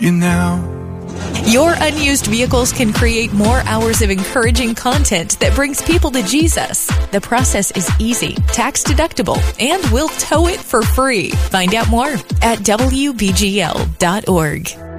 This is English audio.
you now. Your unused vehicles can create more hours of encouraging content that brings people to Jesus. The process is easy, tax deductible, and we'll tow it for free. Find out more at WBGL.org.